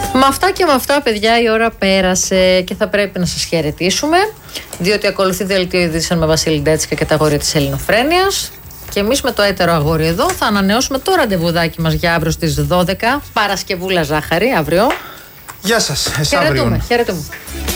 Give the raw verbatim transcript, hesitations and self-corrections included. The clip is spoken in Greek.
Με αυτά και με αυτά, παιδιά, η ώρα πέρασε και θα πρέπει να σας χαιρετήσουμε, διότι ακολουθεί δελτίο ειδήσεων με Βασίλη Ντέτσικα και τα αγόρια της Ελληνοφρένειας. Και εμείς με το έτερο αγόρι εδώ θα ανανεώσουμε το ραντεβουδάκι μας για αύριο στις δώδεκα. Παρασκευούλα ζάχαρη, αύριο. Γεια σας, εσ' Χαιρετούμε, αύριο. χαιρετούμε.